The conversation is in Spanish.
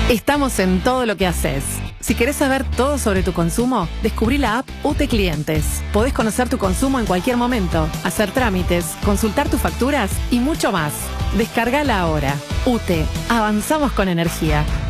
Estamos en todo lo que haces. Si querés saber todo sobre tu consumo, descubrí la app UTE Clientes. Podés conocer tu consumo en cualquier momento, hacer trámites, consultar tus facturas y mucho más. Descargala ahora. UTE. Avanzamos con energía.